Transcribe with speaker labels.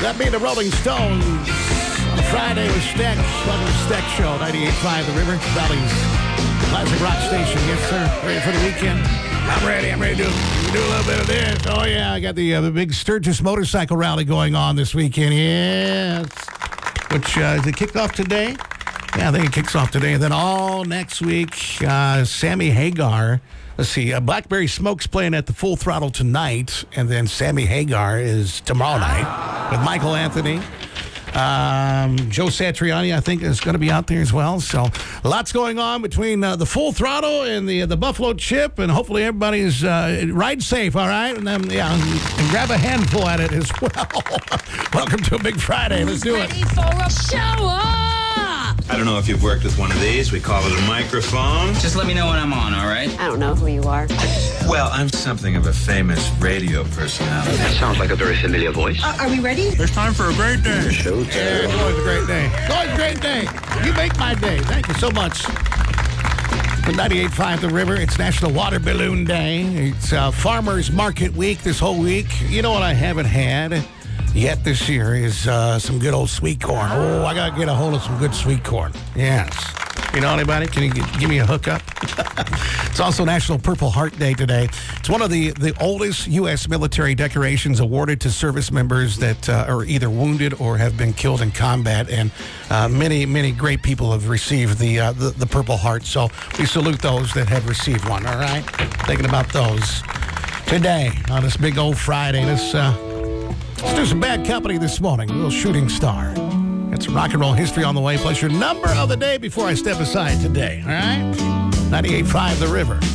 Speaker 1: That being the Rolling Stones on a Friday with Steck. Welcome to Steck Show, 98.5 The River Valley's classic rock station. Yes, sir. Ready for the weekend? I'm ready. I'm ready to do a little bit of this. Oh, yeah. I got the big Sturgis motorcycle rally going on this weekend. Yes. Which, is it kicked off today? Yeah, I think it kicks off today. And then all next week, Sammy Hagar. Let's see, Blackberry Smoke's playing at the Full Throttle tonight. And then Sammy Hagar is tomorrow night with Michael Anthony. Joe Satriani, I think, is going to be out there as well. So lots going on between the Full Throttle and the Buffalo Chip, and hopefully everybody's ride safe, all right? And then, and grab a handful at it as well. Welcome to a big Friday. Let's do it.
Speaker 2: Ready for a shower?
Speaker 3: I don't know if you've worked with one of these. We call it a microphone.
Speaker 4: Just let me know when I'm on, all right?
Speaker 2: I don't know who you are.
Speaker 3: Well, I'm something of a famous radio personality.
Speaker 5: That sounds like a very familiar voice.
Speaker 2: Are we ready?
Speaker 3: It's time for a great day.
Speaker 1: Yeah, it's always a great day. It's always a great day. You make my day. Thank you so much. For 98.5 The River, it's National Water Balloon Day. It's Farmers Market Week this whole week. You know what I haven't had yet this year is some good old sweet corn. Oh, I got to get a hold of some good sweet corn. Yes. You know anybody? Can you give me a hookup? It's also National Purple Heart Day today. It's one of the oldest U.S. military decorations awarded to service members that are either wounded or have been killed in combat. And many, many great people have received the Purple Heart. So we salute those that have received one, all right? Thinking about those today on this big old Friday. Let's do some Bad Company this morning. A little Shooting Star. It's rock and roll history on the way, plus your number of the day before I step aside today, all right? 98.5 The River.